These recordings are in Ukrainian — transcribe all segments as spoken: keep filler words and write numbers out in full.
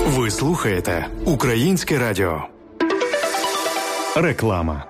Ви слухаєте Українське радіо. Реклама.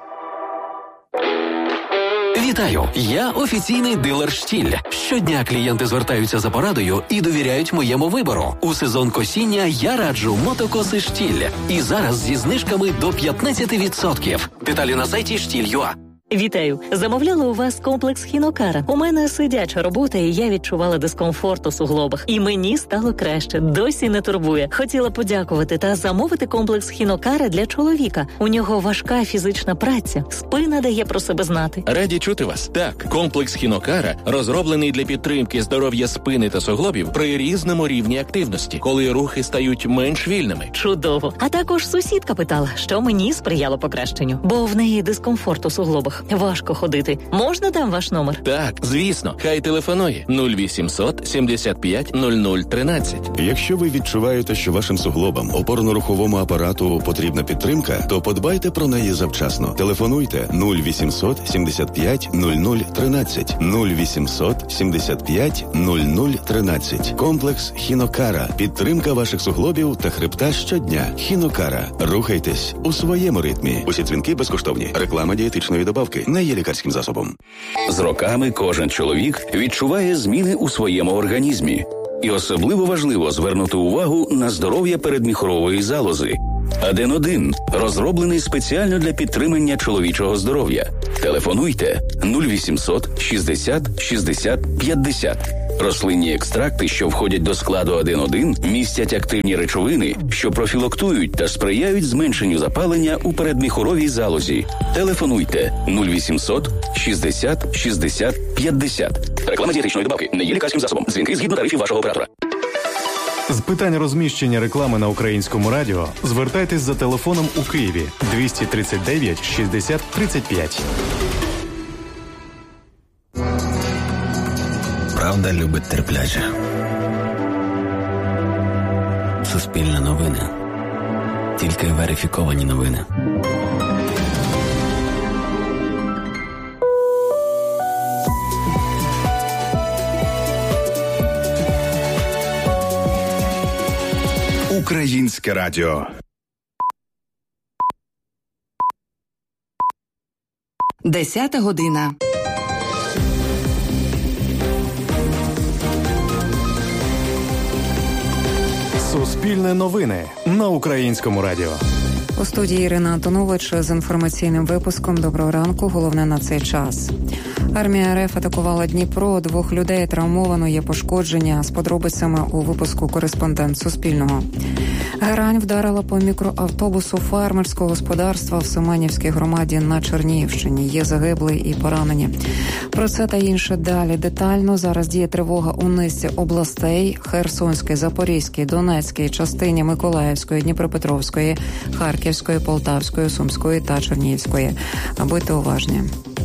Вітаю! Я офіційний дилер «Штіль». Щодня клієнти звертаються за порадою і довіряють моєму вибору. У сезон косіння я раджу мотокоси «Штіль». І зараз зі знижками до п'ятнадцять відсотків. Деталі на сайті штіль крапка ю а. Вітаю! Замовляла у вас комплекс Хінокара. У мене сидяча робота, і я відчувала дискомфорт у суглобах. І мені стало краще. Досі не турбує. Хотіла подякувати та замовити комплекс Хінокара для чоловіка. У нього важка фізична праця. Спина дає про себе знати. Раді чути вас. Так, комплекс Хінокара розроблений для підтримки здоров'я спини та суглобів при різному рівні активності, коли рухи стають менш вільними. Чудово. А також сусідка питала, що мені сприяло покращенню. Бо в неї дискомфорт у суглобах. Важко ходити. Можна дам ваш номер? Так, звісно. Хай телефонує нуль вісімсот сімдесят п'ять нуль нуль тринадцять. Якщо ви відчуваєте, що вашим суглобам, опорно-руховому апарату потрібна підтримка, то подбайте про неї завчасно. Телефонуйте нуль вісімсот сімдесят п'ять нуль нуль тринадцять. нуль вісімсот сімдесят п'ять нуль нуль тринадцять. Комплекс Хінокара. Підтримка ваших суглобів та хребта щодня. Хінокара. Рухайтесь у своєму ритмі. Усі дзвінки безкоштовні. Реклама дієтичної добавки не є лікарським засобом. З роками кожен чоловік відчуває зміни у своєму організмі. І особливо важливо звернути увагу на здоров'я передміхорової залози. Аден один розроблений спеціально для підтримання чоловічого здоров'я. Телефонуйте нуль вісімсот шістдесят шістдесят п'ятдесят. Рослинні екстракти, що входять до складу Аден один, містять активні речовини, що профілактують та сприяють зменшенню запалення у передміхоровій залозі. Телефонуйте нуль вісімсот шістдесят шістдесят п'ятдесят. Реклама дієтичної добавки не є лікарським засобом. Дзвінки згідно тарифів вашого оператора. З питань розміщення реклами на Українському радіо звертайтесь за телефоном у Києві двісті тридцять дев'ять шістдесят тридцять п'ять. Правда любить терпляче. Суспільне новини. Тільки верифіковані новини. Українське радіо. Десята година. Суспільне новини на Українському радіо. У студії Ірина Антонович з інформаційним випуском. Доброго ранку. Головне на цей час. Армія РФ атакувала Дніпро. Двох людей травмовано, є пошкодження. З подробицями у випуску «Кореспондент Суспільного». Герань вдарила по мікроавтобусу фермерського господарства в Семенівській громаді на Чернігівщині. Є загиблі і поранені. Про це та інше далі детально. Зараз діє тривога у низці областей: Херсонській, Запорізькій, Донецькій, частині Миколаївської, Дніпропетровської, Харківської, Полтавської, Сумської та Чернігівської. Будьте уважні.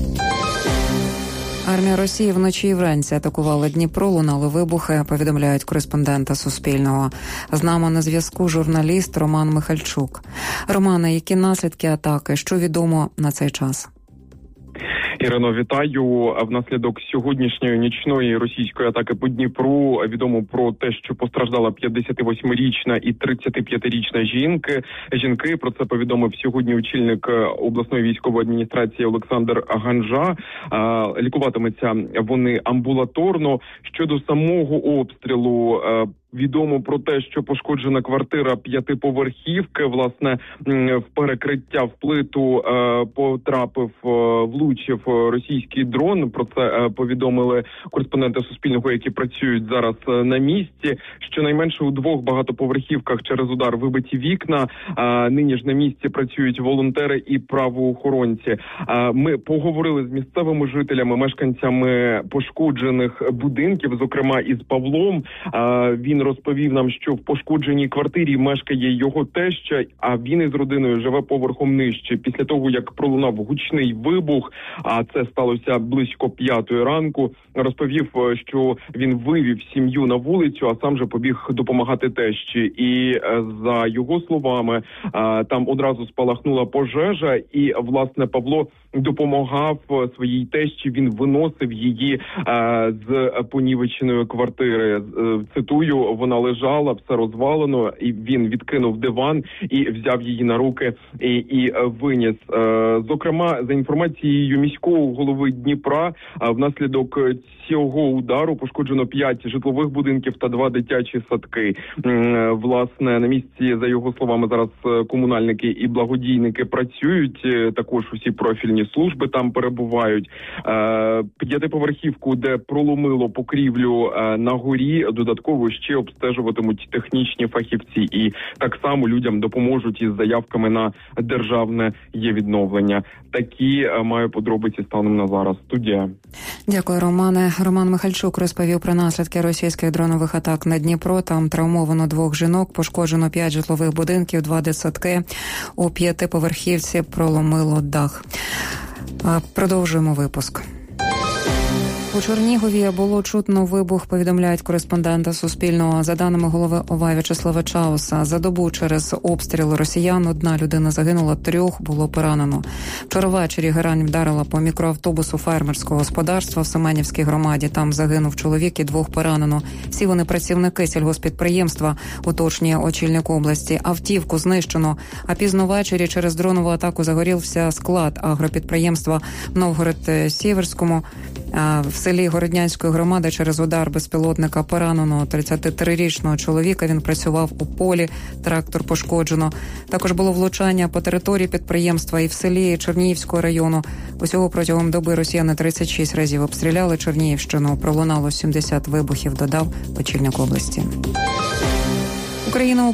Армія Росії вночі і вранці атакувала Дніпро, лунали вибухи, повідомляють кореспондента Суспільного. З нами на зв'язку журналіст Роман Михальчук. Романе, які наслідки атаки? Що відомо на цей час? Ірино, вітаю. Внаслідок сьогоднішньої нічної російської атаки по Дніпру відомо про те, що постраждала п'ятдесятивосьмирічна і тридцятип'ятирічна жінки. Жінки, про це повідомив сьогодні очільник обласної військової адміністрації Олександр Ганжа. Лікуватимуться вони амбулаторно. Щодо самого обстрілу, відомо про те, що пошкоджена квартира п'ятиповерхівки, власне, в перекриття, в плиту потрапив, влучив російський дрон. Про це повідомили кореспонденти Суспільного, які працюють зараз на місці. Щонайменше у двох багатоповерхівках через удар вибиті вікна. Нині ж на місці працюють волонтери і правоохоронці. Ми поговорили з місцевими жителями, мешканцями пошкоджених будинків, зокрема із Павлом. Він розповів нам, що в пошкодженій квартирі мешкає його теща, а він із родиною живе поверхом нижче. Після того, як пролунав гучний вибух, а це сталося близько п'ятої ранку, розповів, що він вивів сім'ю на вулицю, а сам же побіг допомагати тещі. І за його словами, там одразу спалахнула пожежа, і, власне, Павло допомагав своїй тещі, він виносив її з понівеченої квартири. Цитую, що вона лежала, все розвалено, і він відкинув диван і взяв її на руки і, і виніс. Зокрема, за інформацією міського голови Дніпра, внаслідок цього удару пошкоджено п'ять житлових будинків та два дитячі садки. Власне, на місці, за його словами, зараз комунальники і благодійники працюють, також усі профільні служби там перебувають. П'ятиповерхівку, де проломило покрівлю на горі, додатково ще обстежуватимуть технічні фахівці. І так само людям допоможуть із заявками на державне є-відновлення. Такі маю подробиці станом на зараз. Студія. Дякую, Романе. Роман Михальчук розповів про наслідки російських дронових атак на Дніпро. Там травмовано двох жінок, пошкоджено п'ять житлових будинків, два дитсадки. У п'ятиповерхівці проломило дах. Продовжуємо випуск. У Чернігові було чутно вибух, повідомляють кореспонденти Суспільного. За даними голови ОВА В'ячеслава Чауса, за добу через обстріл росіян одна людина загинула, трьох було поранено. Вчора ввечері герань вдарила по мікроавтобусу фермерського господарства в Семенівській громаді. Там загинув чоловік і двох поранено. Всі вони працівники сільгоспідприємства, уточнює очільник області. Автівку знищено, а пізно ввечері через дронову атаку загорівся склад агропідприємства в Новгород-Сіверському. В селі Городнянської громади через удар безпілотника поранено тридцятитрирічного чоловіка. Він працював у полі, трактор пошкоджено. Також було влучання по території підприємства і в селі Чернігівського району. Усього протягом доби росіяни тридцять шість разів обстріляли Чернігівщину. Пролунало сімдесят вибухів, додав очільник області. Україна